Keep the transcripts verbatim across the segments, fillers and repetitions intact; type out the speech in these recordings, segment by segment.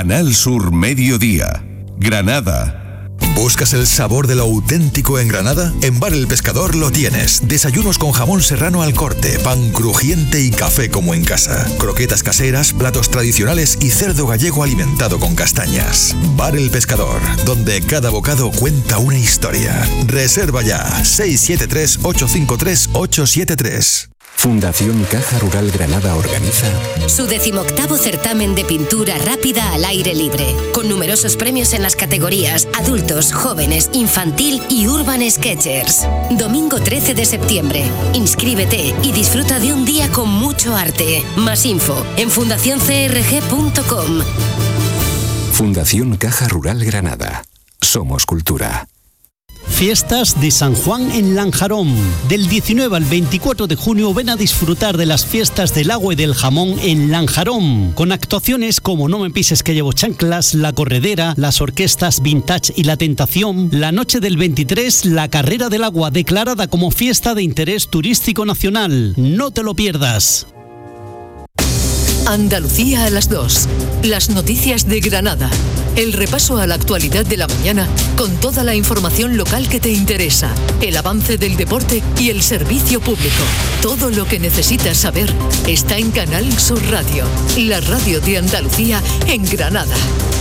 Canal Sur Mediodía, Granada. ¿Buscas el sabor de lo auténtico en Granada? En Bar El Pescador lo tienes. Desayunos con jamón serrano al corte, pan crujiente y café como en casa. Croquetas caseras, platos tradicionales y cerdo gallego alimentado con castañas. Bar El Pescador, donde cada bocado cuenta una historia. Reserva ya. seis siete tres, ocho cinco tres, ocho siete tres. Fundación Caja Rural Granada organiza su decimoctavo certamen de pintura rápida al aire libre, con numerosos premios en las categorías adultos, jóvenes, infantil y urban sketchers. Domingo trece de septiembre. Inscríbete y disfruta de un día con mucho arte. Más info en fundación c r g punto com. Fundación Caja Rural Granada. Somos cultura. Fiestas de San Juan en Lanjarón. Del diecinueve al veinticuatro de junio ven a disfrutar de las fiestas del agua y del jamón en Lanjarón, con actuaciones como No me pises que llevo chanclas, La Corredera, las orquestas Vintage y La Tentación. La noche del veintitrés, la Carrera del Agua, declarada como fiesta de interés turístico nacional. No te lo pierdas. Andalucía a las dos. Las noticias de Granada. El repaso a la actualidad de la mañana con toda la información local que te interesa, el avance del deporte y el servicio público. Todo lo que necesitas saber está en Canal Sur Radio, la radio de Andalucía en Granada.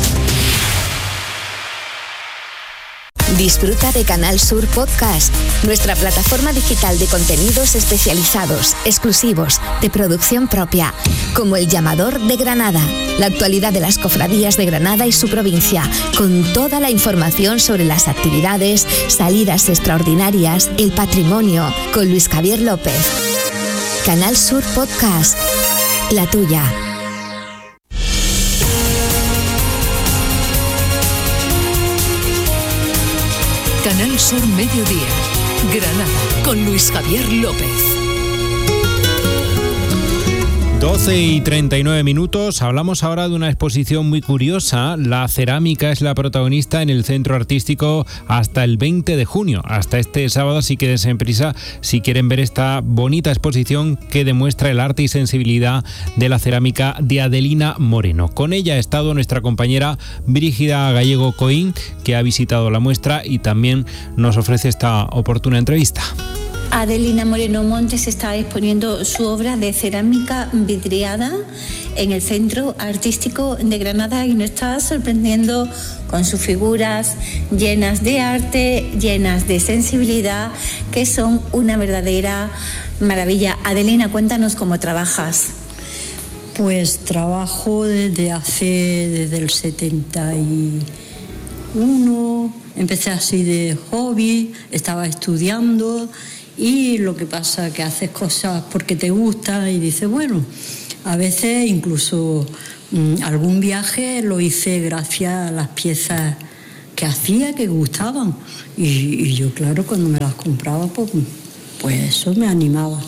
Disfruta de Canal Sur Podcast, nuestra plataforma digital de contenidos especializados, exclusivos, de producción propia, como El Llamador de Granada, la actualidad de las cofradías de Granada y su provincia, con toda la información sobre las actividades, salidas extraordinarias, el patrimonio, con Luis Javier López. Canal Sur Podcast, la tuya. Canal Sur Mediodía, Granada, con Luis Javier López. doce y treinta y nueve minutos. Hablamos ahora de una exposición muy curiosa. La cerámica es la protagonista en el Centro Artístico hasta el veinte de junio. Hasta este sábado, así que dense prisa si quieren ver esta bonita exposición que demuestra el arte y sensibilidad de la cerámica de Adelina Moreno. Con ella ha estado nuestra compañera Brígida Gallego Coín, que ha visitado la muestra y también nos ofrece esta oportuna entrevista. Adelina Moreno Montes está exponiendo su obra de cerámica vidriada en el Centro Artístico de Granada y nos está sorprendiendo con sus figuras llenas de arte, llenas de sensibilidad, que son una verdadera maravilla. Adelina, cuéntanos cómo trabajas. Pues trabajo desde hace, desde el setenta y uno, empecé así de hobby, estaba estudiando. Y lo que pasa es que haces cosas porque te gusta y dices, bueno, a veces incluso mmm, algún viaje lo hice gracias a las piezas que hacía, que gustaban. Y, y yo, claro, cuando me las compraba, pues, pues eso me animaba.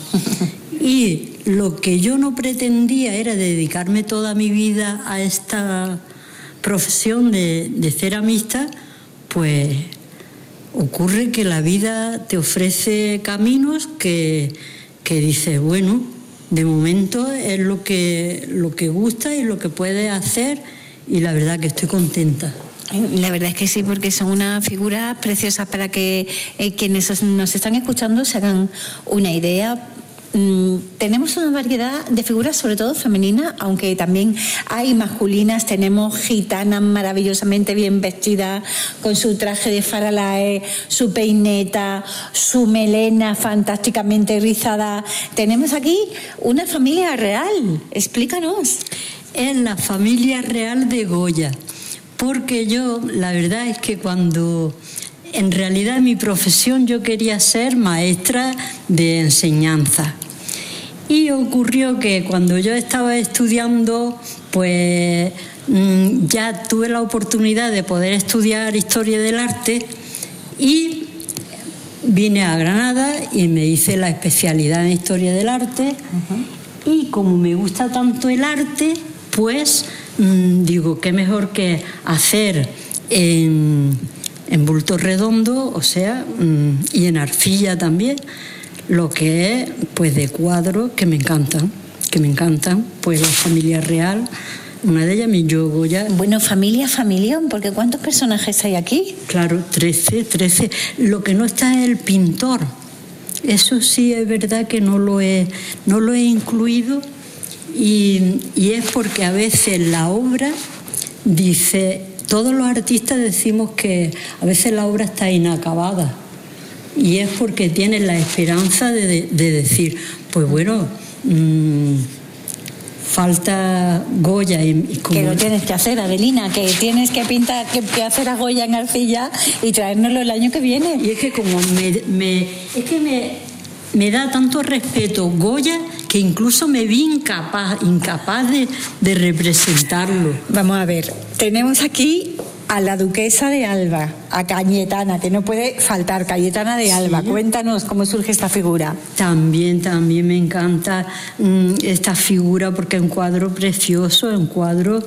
Y lo que yo no pretendía era dedicarme toda mi vida a esta profesión de, de ceramista, pues ocurre que la vida te ofrece caminos que, que dices, bueno, de momento es lo que, lo que gusta y lo que puedes hacer, y la verdad que estoy contenta. La verdad es que sí, porque son unas figuras preciosas para que eh, quienes nos están escuchando se hagan una idea. Mm, tenemos una variedad de figuras, sobre todo femeninas, aunque también hay masculinas. Tenemos gitanas maravillosamente bien vestidas, con su traje de faralae, su peineta, su melena fantásticamente rizada. Tenemos aquí una familia real. Explícanos. Es la familia real de Goya, porque yo, la verdad es que cuando... En realidad, en mi profesión yo quería ser maestra de enseñanza. Y ocurrió que cuando yo estaba estudiando, pues ya tuve la oportunidad de poder estudiar Historia del Arte y vine a Granada y me hice la especialidad en Historia del Arte. Uh-huh. Y como me gusta tanto el arte, pues digo, qué mejor que hacer en... en bulto redondo, o sea, y en arcilla también, lo que es, pues, de cuadros que me encantan, que me encantan, pues la familia real, una de ellas mi yo, Goya. Bueno, familia, familión, porque ¿cuántos personajes hay aquí? Claro, trece, trece. Lo que no está es el pintor. Eso sí es verdad que no lo he, no lo he incluido y, y es porque a veces la obra dice, todos los artistas decimos que a veces la obra está inacabada y es porque tienen la esperanza de, de, de decir, pues bueno, mmm, falta Goya. Y, y como... Que lo tienes que hacer, Adelina, que tienes que pintar, que, que hacer a Goya en arcilla y traérnoslo el año que viene. Y es que como me, me, es que me, me da tanto respeto Goya que incluso me vi incapaz, incapaz de, de representarlo. Vamos a ver, tenemos aquí a la duquesa de Alba, a Cayetana, que no puede faltar, Cayetana de Alba. Sí. Cuéntanos cómo surge esta figura. También, también me encanta mmm, esta figura porque es un cuadro precioso, es un cuadro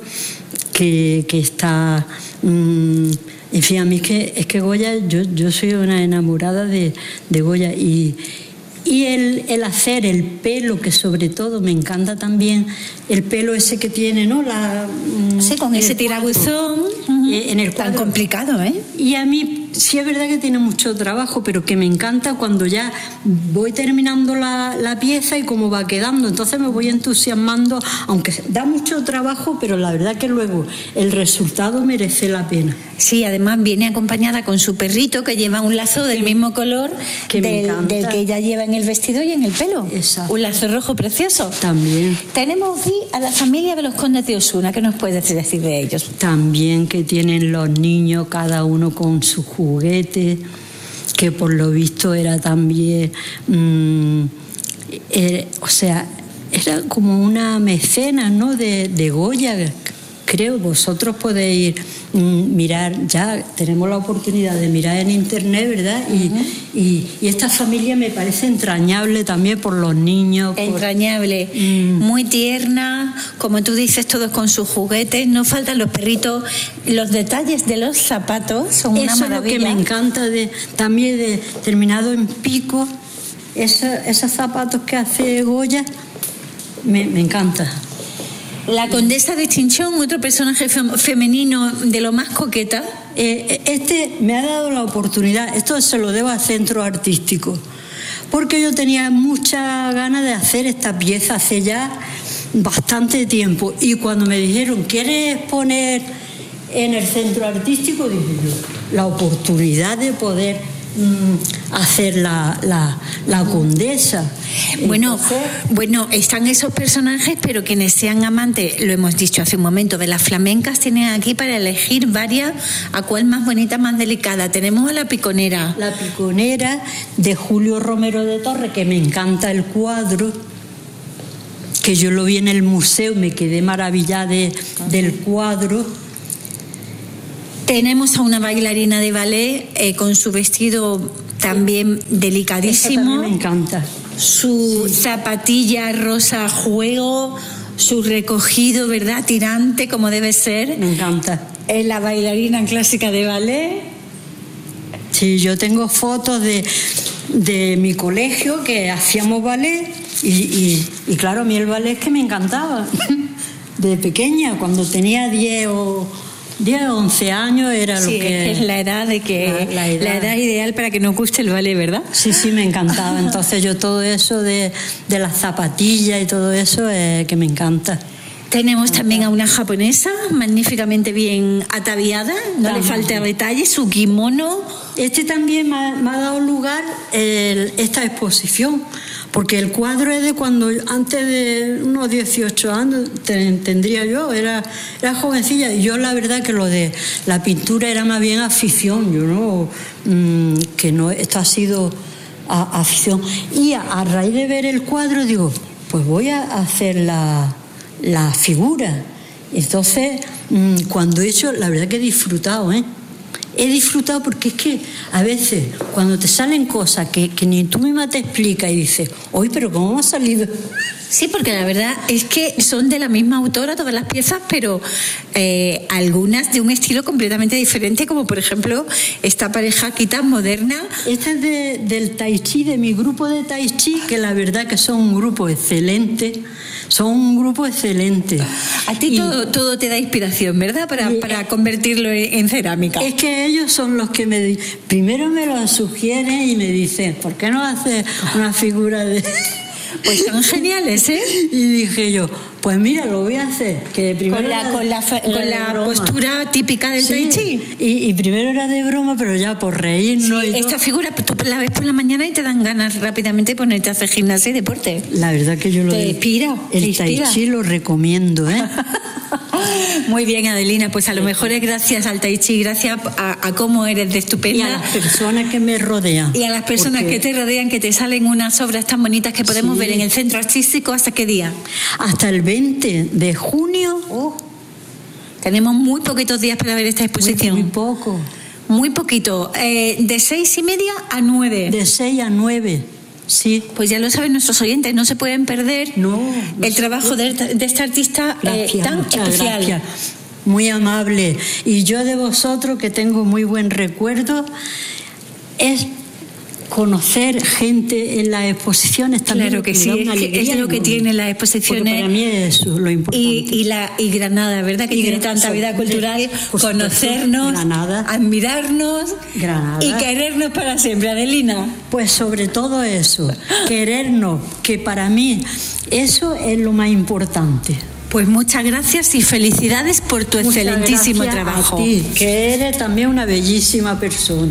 que, que está... Mmm, en fin, a mí es que, es que Goya, yo, yo soy una enamorada de, de Goya y... Y el, el hacer el pelo, que sobre todo me encanta también, el pelo ese que tiene, ¿no? La, sí, con ese tirabuzón. Uh-huh. En el cuadro. Tan complicado, ¿eh? Y a mí sí es verdad que tiene mucho trabajo, pero que me encanta cuando ya voy terminando la, la pieza y cómo va quedando. Entonces me voy entusiasmando, aunque da mucho trabajo, pero la verdad que luego el resultado merece la pena. Sí, además viene acompañada con su perrito que lleva un lazo del mismo color que del, del que ella lleva en el vestido y en el pelo. Exacto. Un lazo rojo precioso. También. Tenemos aquí a la familia de los condes de Osuna. ¿Qué nos puedes decir de ellos? También que tienen los niños cada uno con su juguete, que por lo visto era también, mmm, era, o sea, era como una mecenas, ¿no? de, de Goya. Creo, vosotros podéis mm, mirar, ya tenemos la oportunidad de mirar en internet, ¿verdad? Y, uh-huh. y, y esta familia me parece entrañable también por los niños. Entrañable, por... mm. muy tierna, como tú dices, todos con sus juguetes, no faltan los perritos, los detalles de los zapatos son una Eso maravilla. Es lo que me encanta de, también de terminado en pico, esos, esos zapatos que hace Goya, me, me encanta. La condesa de Chinchón, otro personaje femenino de lo más coqueta. Eh, este me ha dado la oportunidad, esto se lo debo al centro artístico, porque yo tenía mucha ganas de hacer esta pieza hace ya bastante tiempo. Y cuando me dijeron, ¿quieres poner en el centro artístico? Dije yo, la oportunidad de poder mmm, hacer la, la, la condesa. Bueno, Entonces, bueno, están esos personajes, pero quienes sean amantes, lo hemos dicho hace un momento, de las flamencas, tienen aquí para elegir varias, a cuál más bonita, más delicada. Tenemos a la piconera. La piconera de Julio Romero de Torres, que me encanta el cuadro, que yo lo vi en el museo, me quedé maravillada de, del cuadro. Tenemos a una bailarina de ballet eh, con su vestido también delicadísimo. Esa también me encanta. Su sí. zapatilla rosa a juego, su recogido, ¿verdad? Tirante, como debe ser. Me encanta. Es la bailarina clásica de ballet. Sí, yo tengo fotos de, de mi colegio que hacíamos ballet y, y, y claro, a mí el ballet es que me encantaba. De pequeña, cuando tenía diez o once años era sí, lo que... es la edad de que la, la, edad. la edad ideal para que nos guste el ballet, ¿verdad? Sí, sí, me encantaba. Entonces yo todo eso de, de las zapatillas y todo eso es que me encanta. Tenemos también a una japonesa magníficamente bien ataviada, no también. Le falta detalle, su kimono. Este también me ha, me ha dado lugar el, esta exposición, porque el cuadro es de cuando antes de unos dieciocho años ten, tendría yo, era, era jovencilla, y yo la verdad que lo de la pintura era más bien afición, yo no, mmm, que no, esto ha sido a, afición. Y a, a raíz de ver el cuadro digo, pues voy a hacer la... la figura. Entonces, cuando he hecho, la verdad que he disfrutado, ¿eh? He disfrutado porque es que a veces cuando te salen cosas que, que ni tú misma te explicas y dices, oye, pero ¿cómo ha salido? Sí, porque la verdad es que son de la misma autora todas las piezas, pero eh, algunas de un estilo completamente diferente, como por ejemplo esta pareja aquí tan moderna. Este es de, del Tai Chi, de mi grupo de Tai Chi, que la verdad que son un grupo excelente, son un grupo excelente. A ti y, todo, todo te da inspiración, ¿verdad? Para, y, para convertirlo en, en cerámica. Es que ellos son los que me primero me lo sugieren y me dicen, ¿por qué no haces una figura de...? Pues son geniales, ¿eh? Y dije yo, pues mira, lo voy a hacer. Que primero con la, era, con la, con la postura típica del sí, Tai Chi. Y, y primero era de broma, pero ya por reírnos. Sí, y esta todo. figura tú la ves por la mañana y te dan ganas rápidamente de ponerte a hacer gimnasia y deporte. La verdad que yo lo te inspira. El te inspira. Tai Chi lo recomiendo, ¿eh? Muy bien, Adelina, pues a lo mejor es gracias al Tai Chi, gracias a, a cómo eres de estupenda. Y a las personas que me rodean. Y a las personas porque... que te rodean, que te salen unas obras tan bonitas que podemos sí. ver en el Centro Artístico. ¿Hasta qué día? Hasta el veinte de junio. Oh. Tenemos muy poquitos días para ver esta exposición. Muy, muy poco. Muy poquito. Eh, de seis y media a nueve. De seis a nueve. Sí. Pues ya lo saben nuestros oyentes, no se pueden perder no, no el trabajo de, de esta artista gracias, eh, tan muchas especial. Gracias. Muy amable. Y yo de vosotros, que tengo muy buen recuerdo, es conocer gente en las exposiciones también. Claro que sí, es, que es lo que tiene las exposiciones. Porque para mí es lo importante. Y, y, la, y Granada, ¿verdad? Que y tiene Granada, tanta vida cultural, pues conocernos, Granada, admirarnos Granada. Y querernos para siempre, Adelina. Pues sobre todo eso, querernos, que para mí eso es lo más importante. Pues muchas gracias y felicidades por tu muchas excelentísimo trabajo. A ti, que eres también una bellísima persona.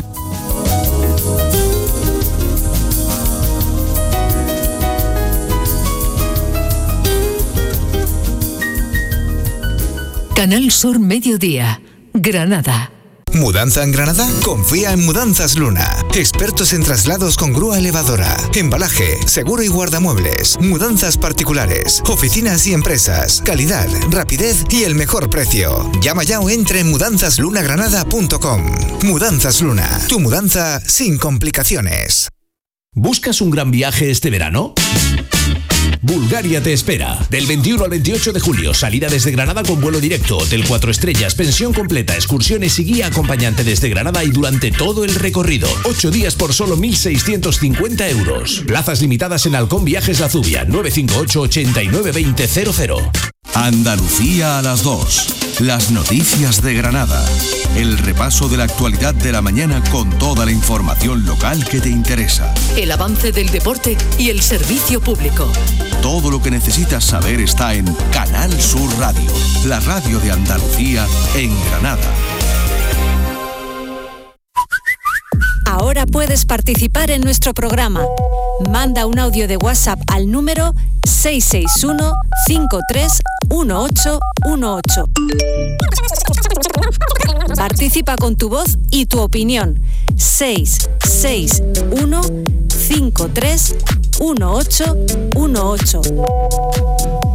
Canal Sur Mediodía, Granada. ¿Mudanza en Granada? Confía en Mudanzas Luna. Expertos en traslados con grúa elevadora, embalaje, seguro y guardamuebles, mudanzas particulares, oficinas y empresas, calidad, rapidez y el mejor precio. Llama ya o entra en mudanzas luna granada punto com. Mudanzas Luna, tu mudanza sin complicaciones. ¿Buscas un gran viaje este verano? Bulgaria te espera. Del veintiuno al veintiocho de julio, salida desde Granada con vuelo directo, hotel cuatro estrellas, pensión completa, excursiones y guía acompañante desde Granada y durante todo el recorrido. Ocho días por solo mil seiscientos cincuenta euros. Plazas limitadas en Halcón Viajes La Zubia, nueve cinco ocho, ochenta y nueve, veinte cero cero. Andalucía a las dos. Las noticias de Granada. El repaso de la actualidad de la mañana con toda la información local que te interesa. El avance del deporte y el servicio público. Todo lo que necesitas saber está en Canal Sur Radio, la radio de Andalucía en Granada. Ahora puedes participar en nuestro programa. Manda un audio de WhatsApp al número seis seis uno, cinco tres uno ocho uno ocho. Participa con tu voz y tu opinión. seis seis uno, cinco tres uno ocho uno ocho.